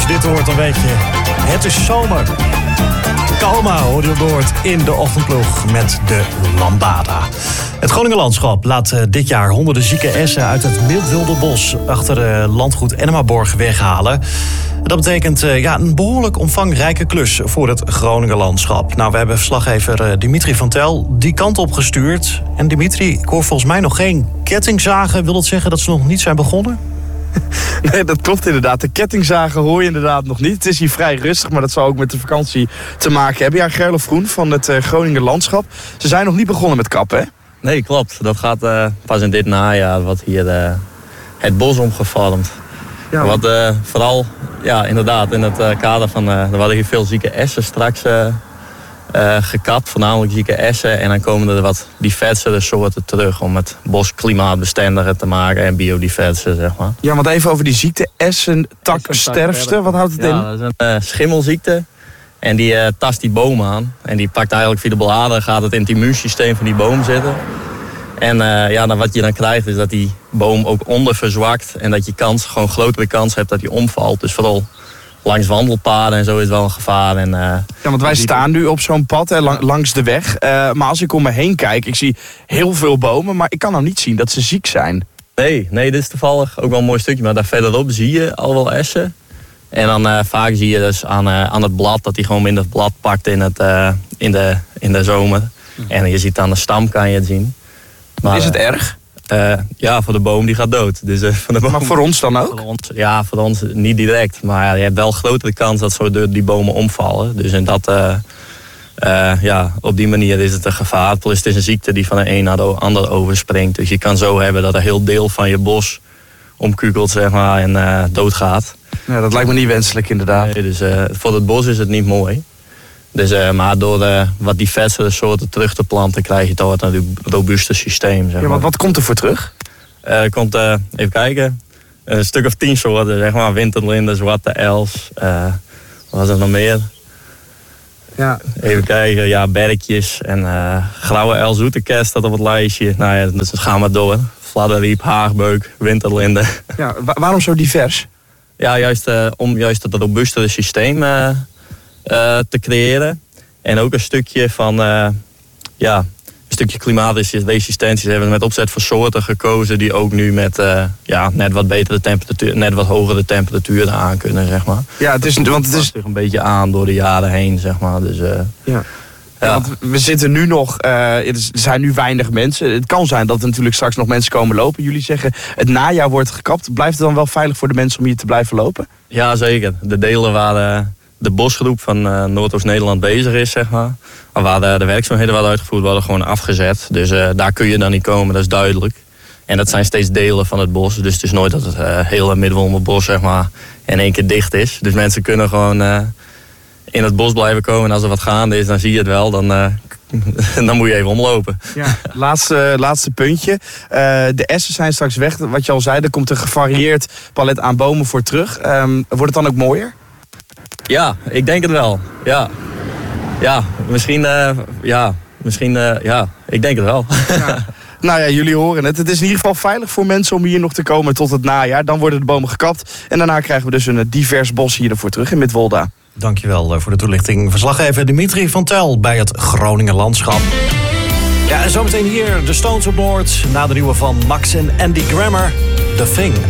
als je dit hoort, dan weet je, het is zomer. Kalma hoor je op Noord in de ochtendploeg met de Lambada. Het Groninger Landschap laat dit jaar honderden zieke essen uit het Mildwilderbos achter landgoed Enemaborg weghalen. Dat betekent een behoorlijk omvangrijke klus voor het Groninger Landschap. Nou, we hebben verslaggever Dimitri van Tel die kant op gestuurd. En Dimitri, ik hoor volgens mij nog geen kettingzagen. Wil dat zeggen dat ze nog niet zijn begonnen? Nee, dat klopt inderdaad. De kettingzagen hoor je inderdaad nog niet. Het is hier vrij rustig, maar dat zal ook met de vakantie te maken hebben. Ja, Gerlof Groen van het Groninger Landschap. Ze zijn nog niet begonnen met kappen, hè? Nee, klopt. Dat gaat pas in dit najaar wat hier het bos omgevormd. Ja, wat vooral, ja, inderdaad, in het kader van... er worden hier veel zieke essen straks gekapt, voornamelijk zieke essen. En dan komen er wat diversere soorten terug om het bos klimaatbestendiger te maken en biodiverser, zeg maar. Ja, want even over die ziekte, essentaksterfte, wat houdt het in? Ja, dat is een schimmelziekte. En die tast die boom aan. En die pakt eigenlijk via de bladeren, gaat het in het immuunsysteem van die boom zitten. En dan wat je dan krijgt is dat die boom ook onderverzwakt. En dat je gewoon grotere kans hebt dat die omvalt. Dus vooral langs wandelpaden en zo is het wel een gevaar. En, ja, want wij staan nu op zo'n pad langs de weg. Maar als ik om me heen kijk, ik zie heel veel bomen. Maar ik kan nou niet zien dat ze ziek zijn. Nee, dit is toevallig ook wel een mooi stukje. Maar daar verderop zie je al wel essen. En dan vaak zie je dus aan het blad dat hij gewoon minder blad pakt in de zomer. En je ziet aan de stam kan je het zien. Maar, is het erg? Ja, voor de boom die gaat dood. Dus, voor de boom, maar voor ons dan ook? Voor ons niet direct. Maar je hebt wel grotere kans dat zo die bomen omvallen. Dus in dat, op die manier is het een gevaar. Plus het is een ziekte die van de een naar de ander overspringt. Dus je kan zo hebben dat een heel deel van je bos omkukelt, zeg maar, en doodgaat. Ja, dat lijkt me niet wenselijk inderdaad. Nee, dus voor het bos is het niet mooi. Dus, maar door wat diversere soorten terug te planten krijg je toch een robuuster systeem. Zeg maar. Ja, wat komt er voor terug? Er komt, even kijken, een stuk of 10 soorten. Zeg maar, winterlinde, zwarte els. Wat was er nog meer? Ja. Even kijken, ja, berkjes en grauwe els, zoetekers staat op het lijstje. Nou ja, dus gaan we door. Fladderriep, haagbeuk, winterlinde. Ja, waarom zo divers? Ja, om juist het robuustere systeem te creëren. En ook een stukje van een stukje klimaatresistentie. Ze hebben met opzet voor soorten gekozen die ook nu met net wat betere temperatuur, net wat hogere temperaturen aan kunnen, zeg maar. Ja, het is zich een beetje aan door de jaren heen, zeg maar. Dus, ja, want we zitten nu nog, er zijn nu weinig mensen. Het kan zijn dat er natuurlijk straks nog mensen komen lopen. Jullie zeggen het najaar wordt gekapt. Blijft het dan wel veilig voor de mensen om hier te blijven lopen? Ja, zeker. De delen waar de bosgroep van Noordoost-Nederland bezig is, zeg maar. Waar de werkzaamheden worden uitgevoerd, worden gewoon afgezet. Dus daar kun je dan niet komen, dat is duidelijk. En dat zijn steeds delen van het bos. Dus het is nooit dat het hele Middelwolderbos, zeg maar, in één keer dicht is. Dus mensen kunnen gewoon in het bos blijven komen. En als er wat gaande is, dan zie je het wel. Dan moet je even omlopen. Ja, laatste puntje. De essen zijn straks weg. Wat je al zei, er komt een gevarieerd palet aan bomen voor terug. Wordt het dan ook mooier? Ja, ik denk het wel. Ja, misschien, ik denk het wel. Ja. Nou ja, jullie horen het. Het is in ieder geval veilig voor mensen om hier nog te komen tot het najaar. Dan worden de bomen gekapt. En daarna krijgen we dus een divers bos hier ervoor terug in Midwolda. Dankjewel voor de toelichting. Verslaggever Dimitri van Tel bij het Groninger Landschap. Ja, en zometeen hier de Stones op Noord. Na de nieuwe van Max en Andy Grammer, The Thing.